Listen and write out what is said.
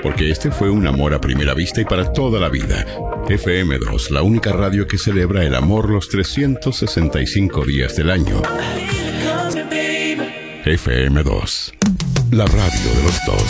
porque este fue un amor a primera vista y para toda la vida. FM2, la única radio que celebra el amor los 365 días del año. FM2, la radio de los dos.